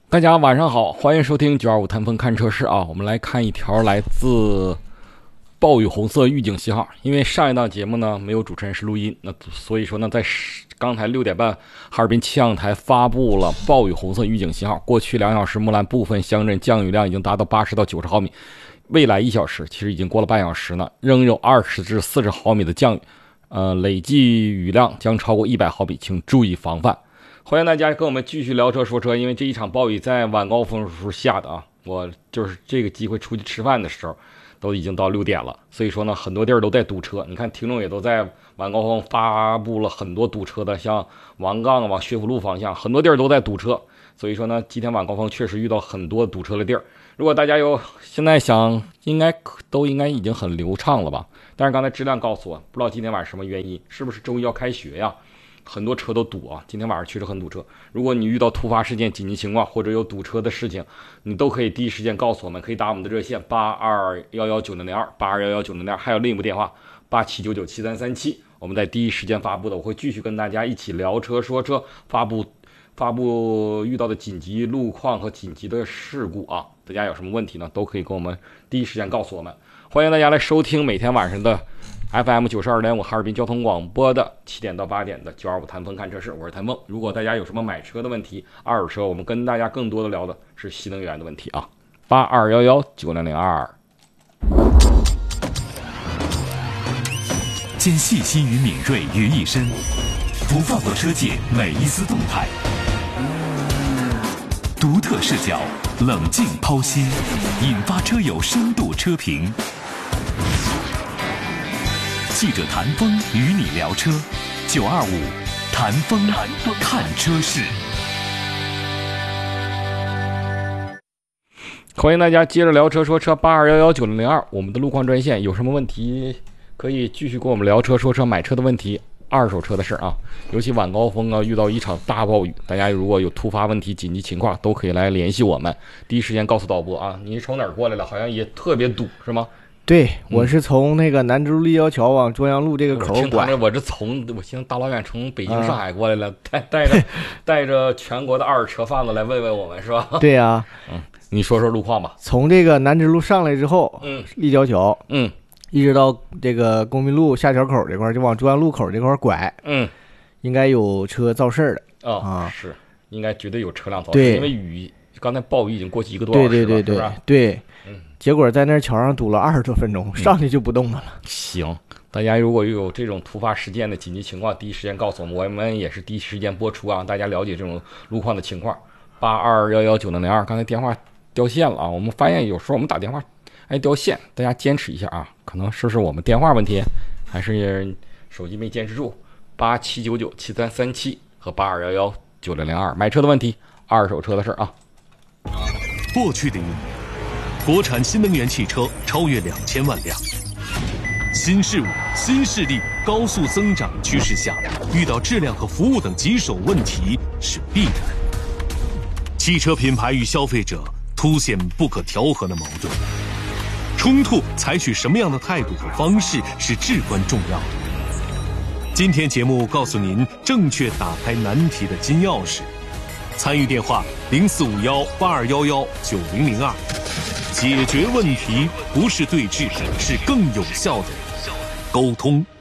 大家晚上好，欢迎收听925谈风看车市啊。我们来看一条来自暴雨红色预警信号。因为上一档节目呢没有主持人是录音，那所以说呢在刚才6点半哈尔滨气象台发布了暴雨红色预警信号。过去2小时木兰部分乡镇降雨量已经达到80到90毫米，未来1小时其实已经过了半小时呢，仍有20至40毫米的降雨，累计雨量将超过100毫米，请注意防范。欢迎大家跟我们继续聊车说车。因为这一场暴雨在晚高峰时候下的啊，我就是这个机会出去吃饭的时候都已经到6点了，所以说呢很多地儿都在堵车。你看听众也都在晚高峰发布了很多堵车的，像王杠往学府路方向很多地儿都在堵车，所以说呢今天晚高峰确实遇到很多堵车的地儿。如果大家有现在想应该已经很流畅了吧，但是刚才质量告诉我不知道今天晚上什么原因，是不是周一要开学呀，很多车都堵啊，今天晚上确实很堵车。如果你遇到突发事件、紧急情况或者有堵车的事情，你都可以第一时间告诉我们，可以打我们的热线82119002，82119002，还有另一部电话87997337，我们在第一时间发布的，我会继续跟大家一起聊车说车，发布遇到的紧急路况和紧急的事故啊。大家有什么问题呢，都可以跟我们第一时间告诉我们。欢迎大家来收听每天晚上的FM 92.5哈尔滨交通广播的7点到8点的925谈风看车市，我是谭峰。如果大家有什么买车的问题、二手车，我们跟大家更多的聊的是新能源的问题啊。82119002。 兼细心与敏锐于一身，不放过车界每一丝动态，独特视角，冷静剖析，引发车友深度车评。记者谭峰与你聊车，925谭峰看车市。 欢迎大家接着聊车说车，82119002，我们的路况专线，有什么问题可以继续跟我们聊车说车，买车的问题、二手车的事啊。尤其晚高峰啊，遇到一场大暴雨，大家如果有突发问题、紧急情况，都可以来联系我们，第一时间告诉导播啊。你是从哪儿过来了？好像也特别堵，是吗？ 对，我是从那个南直路立交桥往中央路这个口拐。 我现在大老远从北京、上海过来了，带着全国的二手车贩子来问问我们，是吧？ 对呀， 你说说路况吧。 从这个南直路上来之后，立交桥，一直到这个公民路下桥口这块，就往中央路口这块拐，应该有车肇事的是，应该绝对有车辆肇事，因为刚才暴雨已经过去1个多小时了， 对。结果在那桥上堵了20多分钟，上去就不动了。 行，大家如果有这种突发事件的紧急情况，第一时间告诉我们，我们也是第一时间播出啊，大家了解这种路况的情况。82119002，刚才电话掉线了啊，我们发现有时候我们打电话掉线，大家坚持一下啊，可能是我们电话问题，还是手机没坚持住。87997337和82119002，买车的问题、二手车的事啊。 过去的1年，国产新能源汽车超越2000万辆，新事物、新势力高速增长趋势下，遇到质量和服务等棘手问题是必然。汽车品牌与消费者凸显不可调和的矛盾，冲突采取什么样的态度和方式是至关重要的。今天节目告诉您正确打开难题的金钥匙。参与电话045182119002，解决问题不是对峙，是更有效的沟通。